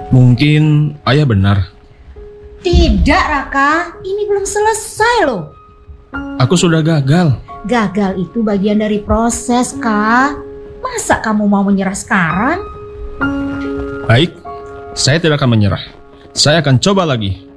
Mungkin ayah benar. Tidak, Raka. Ini belum selesai loh. Aku sudah gagal. Gagal itu bagian dari proses, Kak. Masa kamu mau menyerah sekarang? Baik, saya tidak akan menyerah. Saya akan coba lagi.